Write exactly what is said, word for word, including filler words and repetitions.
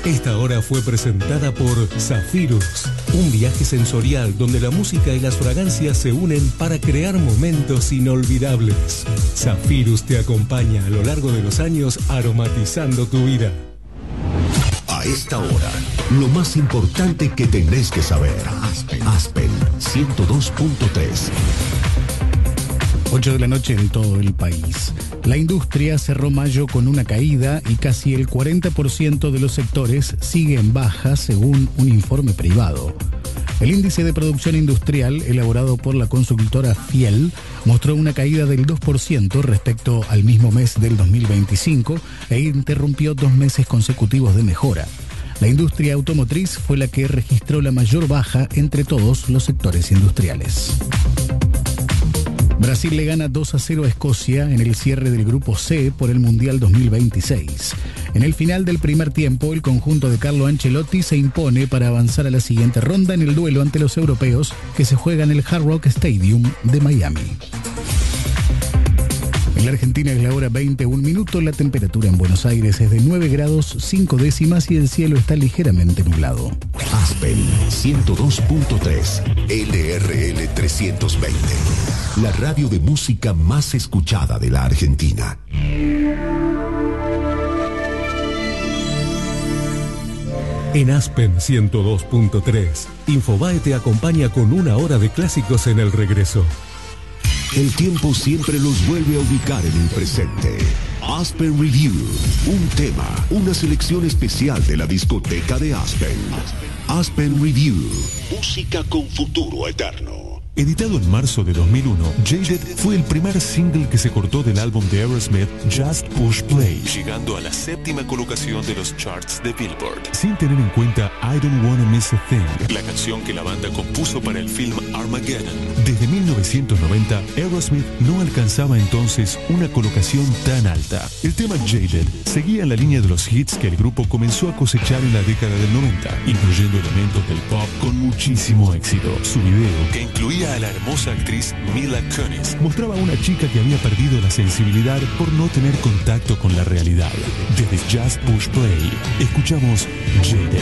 Esta hora fue presentada por Zafirus, un viaje sensorial donde la música y las fragancias se unen para crear momentos inolvidables. Zafirus te acompaña a lo largo de los años aromatizando tu vida. A esta hora, lo más importante que tenés que saber. Aspen, Aspen ciento dos punto tres. ocho de la noche en todo el país. La industria cerró mayo con una caída y casi el cuarenta por ciento de los sectores sigue en baja según un informe privado. El índice de producción industrial elaborado por la consultora Fiel mostró una caída del dos por ciento respecto al mismo mes del dos mil veinticinco e interrumpió dos meses consecutivos de mejora. La industria automotriz fue la que registró la mayor baja entre todos los sectores industriales. Brasil le gana dos a cero a Escocia en el cierre del Grupo C por el Mundial dos mil veintiséis. En el final del primer tiempo, el conjunto de Carlo Ancelotti se impone para avanzar a la siguiente ronda en el duelo ante los europeos que se juega en el Hard Rock Stadium de Miami. En la Argentina es la hora veinte, un minuto. La temperatura en Buenos Aires es de nueve grados cinco décimas y el cielo está ligeramente nublado. Aspen ciento dos punto tres, L R L trescientos veinte. La radio de música más escuchada de la Argentina. En Aspen ciento dos punto tres, Infobae te acompaña con una hora de clásicos en el regreso. El tiempo siempre los vuelve a ubicar en el presente. Aspen Review, un tema, una selección especial de la discoteca de Aspen. Aspen Review, música con futuro eterno. Editado en marzo de dos mil uno, Jaded fue el primer single que se cortó del álbum de Aerosmith Just Push Play, llegando a la séptima colocación de los charts de Billboard, sin tener en cuenta I Don't Wanna Miss a Thing, la canción que la banda compuso para el film Armageddon. Desde mil novecientos noventa, Aerosmith no alcanzaba entonces una colocación tan alta. El tema Jaded seguía en la línea de los hits que el grupo comenzó a cosechar en la década del noventa, incluyendo elementos del pop con muchísimo éxito. Su video, que incluía a la hermosa actriz Mila Kunis, mostraba a una chica que había perdido la sensibilidad por no tener contacto con la realidad. Desde Just Push Play, escuchamos Jaded.